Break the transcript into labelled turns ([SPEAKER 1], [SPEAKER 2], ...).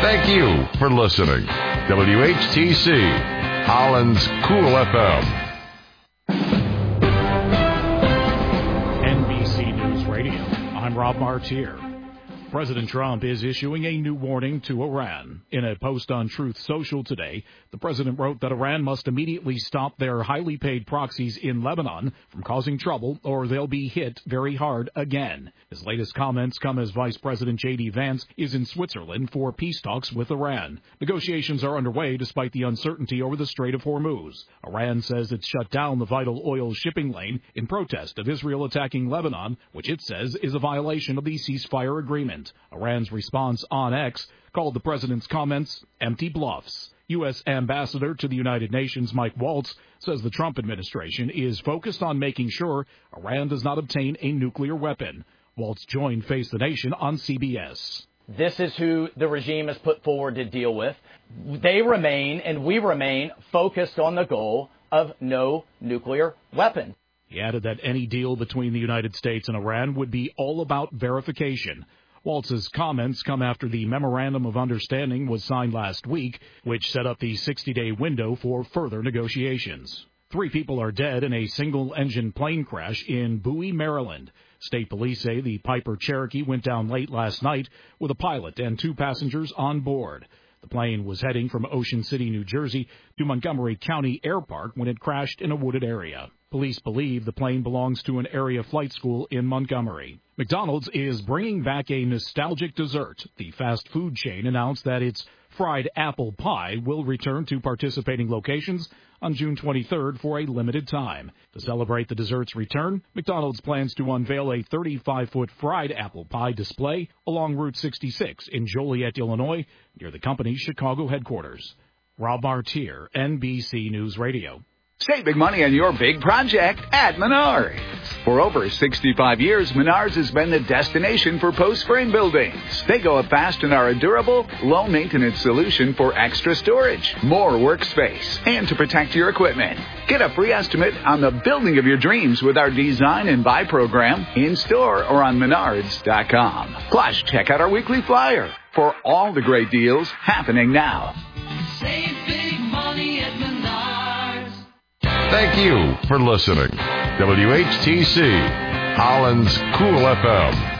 [SPEAKER 1] Thank you for listening. WHTC, Holland's Cool FM.
[SPEAKER 2] NBC News Radio. I'm Rob Martier. President Trump is issuing a new warning to Iran. In a post on Truth Social today, the president wrote that Iran must immediately stop their highly paid proxies in Lebanon from causing trouble or they'll be hit very hard again. His latest comments come as Vice President J.D. Vance is in Switzerland for peace talks with Iran. Negotiations are underway despite the uncertainty over the Strait of Hormuz. Iran says it's shut down the vital oil shipping lane in protest of Israel attacking Lebanon, which it says is a violation of the ceasefire agreement. Iran's response on X called the president's comments empty bluffs. U.S. Ambassador to the United Nations Mike Waltz says the Trump administration is focused on making sure Iran does not obtain a nuclear weapon. Waltz joined Face the Nation on CBS.
[SPEAKER 3] This is who the regime has put forward to deal with. They remain, and we remain, focused on the goal of no nuclear weapon.
[SPEAKER 2] He added that any deal between the United States and Iran would be all about verification. Waltz's comments come after the Memorandum of Understanding was signed last week, which set up the 60-day window for further negotiations. 3 people are dead in a single-engine plane crash in Bowie, Maryland. State police say the Piper Cherokee went down late last night with a pilot and 2 passengers on board. The plane was heading from Ocean City, New Jersey, to Montgomery County Air Park when it crashed in a wooded area. Police believe the plane belongs to an area flight school in Montgomery. McDonald's is bringing back a nostalgic dessert. The fast food chain announced that its fried apple pie will return to participating locations on June 23rd for a limited time. To celebrate the dessert's return, McDonald's plans to unveil a 35-foot fried apple pie display along Route 66 in Joliet, Illinois, near the company's Chicago headquarters. Rob Martier, NBC News Radio.
[SPEAKER 4] Save big money on your big project at Menards. For over 65 years, Menards has been the destination for post-frame buildings. They go up fast and are a durable, low-maintenance solution for extra storage, more workspace, and to protect your equipment. Get a free estimate on the building of your dreams with our Design and Buy program in-store or on Menards.com. Plus, check out our weekly flyer for all the great deals happening now.
[SPEAKER 5] Save big money at Menards.
[SPEAKER 1] Thank you for listening. WHTC, Holland's Cool FM.